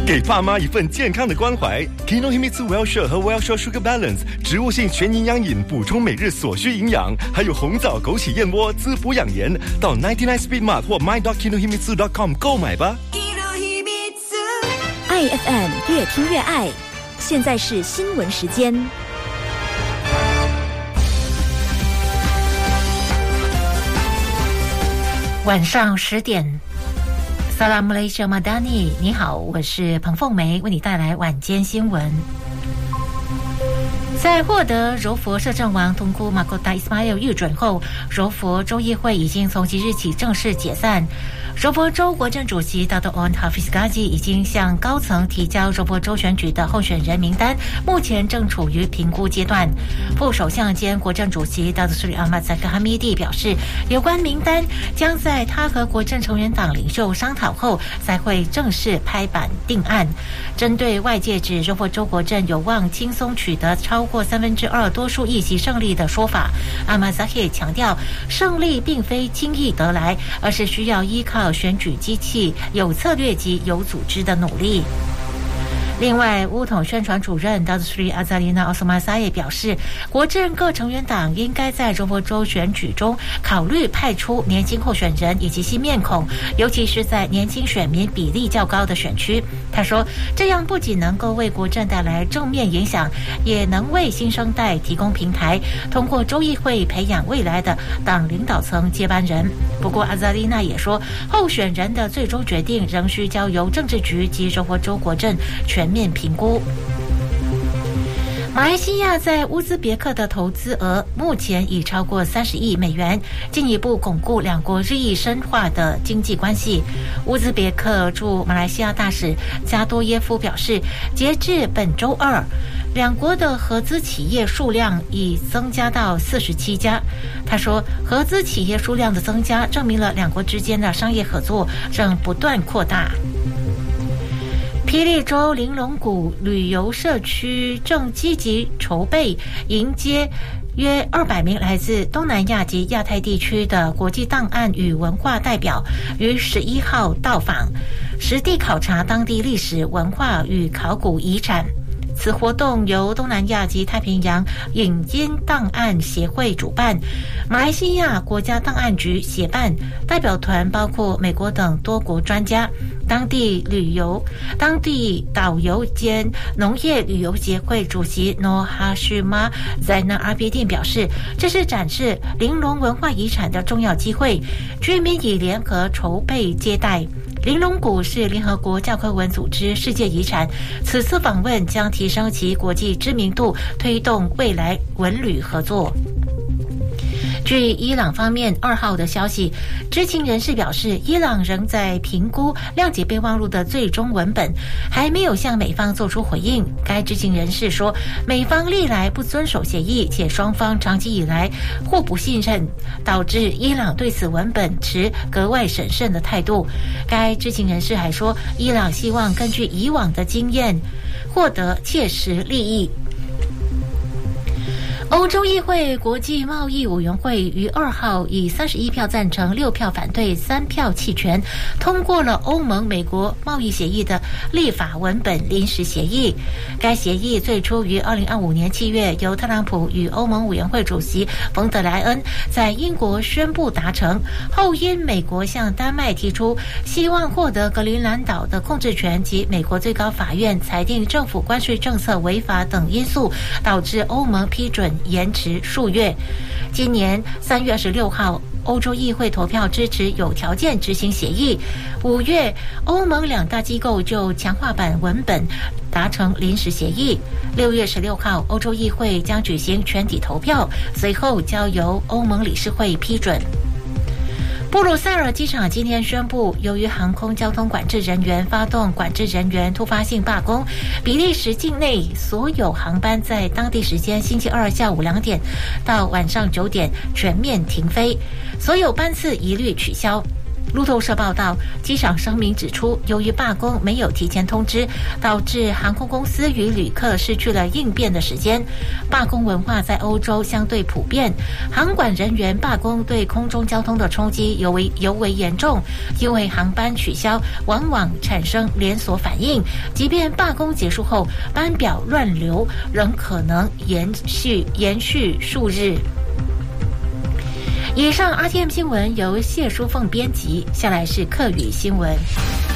给爸妈一份健康的关怀。Kinohimitsu Well-Share 和 Well-Share Sugar Balance 植物性全营养饮，补充每日所需营养，还有红枣枸杞燕窝滋补养颜。到99 Speed Mart 或 my.kinohimitsu.com 购买吧。 爱 FM 越听越爱，现在是新闻时间。 晚上10点。Salam Malaysia Madani， 你好，我是彭凤梅，为你带来晚间新闻。在获得柔佛摄政王通库马可达伊斯马尔预准后，柔佛州议会已经从即日起正式解散。柔佛州国政主席达多恩哈菲斯卡吉已经向高层提交柔佛州选举的候选人名单，目前正处于评估阶段。副首相兼国政主席达多苏里阿马扎克哈米蒂表示，有关名单将在他和国政成员党领袖商讨后才会正式拍板定案。针对外界指柔佛州国政有望轻松取得超过2/3多数议席胜利的说法，阿马扎克强调，胜利并非轻易得来，而是需要依靠选举机器有策略及有组织的努力。另外，乌统宣传主任达斯里阿扎丽娜奥斯马萨也表示，国政各成员党应该在柔佛州选举中考虑派出年轻候选人以及新面孔，尤其是在年轻选民比例较高的选区。他说，这样不仅能够为国政带来正面影响，也能为新生代提供平台，通过州议会培养未来的党领导层接班人。不过，阿扎丽娜也说，候选人的最终决定仍需交由政治局及柔佛州国政全面评估。马来西亚在乌兹别克的投资额目前已超过30亿美元，进一步巩固两国日益深化的经济关系。乌兹别克驻马来西亚大使加多耶夫表示，截至本周二，两国的合资企业数量已增加到47家。他说，合资企业数量的增加证明了两国之间的商业合作正不断扩大。霹雳州玲珑谷旅游社区正积极筹备迎接约200名来自东南亚及亚太地区的国际档案与文化代表于11号到访，实地考察当地历史文化与考古遗产。此活动由东南亚及太平洋引经档案协会主办，马来西亚国家档案局协办，代表团包括美国等多国专家。当地导游兼农业旅游协会主席诺哈须玛在那阿比丁表示，这是展示玲珑文化遗产的重要机会，居民已联合筹备接待。玲珑谷是联合国教科文组织世界遗产，此次访问将提升其国际知名度，推动未来文旅合作。据伊朗方面2号的消息，知情人士表示，伊朗仍在评估谅解备忘录的最终文本，还没有向美方做出回应。该知情人士说，美方历来不遵守协议，且双方长期以来互不信任，导致伊朗对此文本持格外审慎的态度。该知情人士还说，伊朗希望根据以往的经验获得切实利益。欧洲议会国际贸易委员会于2号以31票赞成、6票反对、3票弃权，通过了欧盟美国贸易协议的立法文本临时协议。该协议最初于2025年7月由特朗普与欧盟委员会主席冯德莱恩在英国宣布达成，后因美国向丹麦提出希望获得格陵兰岛的控制权及美国最高法院裁定政府关税政策违法等因素，导致欧盟批准延迟数月。今年3月26号，欧洲议会投票支持有条件执行协议。5月，欧盟2大机构就强化版文本达成临时协议。6月16号，欧洲议会将举行全体投票，随后交由欧盟理事会批准。布鲁塞尔机场今天宣布，由于航空交通管制人员发动管制人员突发性罢工，比利时境内所有航班在当地时间星期二下午2点到晚上9点全面停飞，所有班次一律取消。 路透社报道，机场声明指出，由于罢工没有提前通知，导致航空公司与旅客失去了应变的时间。罢工文化在欧洲相对普遍，航管人员罢工对空中交通的冲击尤为严重，因为航班取消往往产生连锁反应，即便罢工结束后，班表乱流仍可能延续数日。以上 RTM 新闻由谢淑凤编辑，下来是客语新闻。